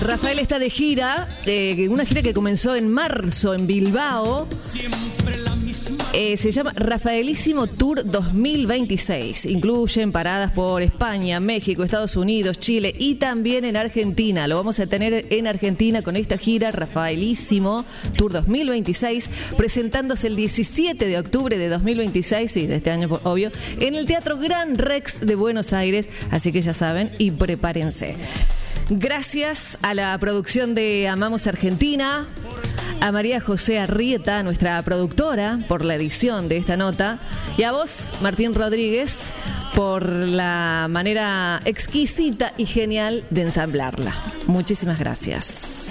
Rafael está de gira, una gira que comenzó en marzo en Bilbao. Se llama Rafaelísimo Tour 2026. Incluyen paradas por España, México, Estados Unidos, Chile y también en Argentina. Lo vamos a tener en Argentina con esta gira Rafaelísimo Tour 2026, presentándose el 17 de octubre de 2026, y de este año, obvio, en el Teatro Gran Rex de Buenos Aires. Así que ya saben, y prepárense. Gracias a la producción de Amamos Argentina, a María José Arrieta, nuestra productora, por la edición de esta nota, y a vos, Martín Rodríguez, por la manera exquisita y genial de ensamblarla. Muchísimas gracias.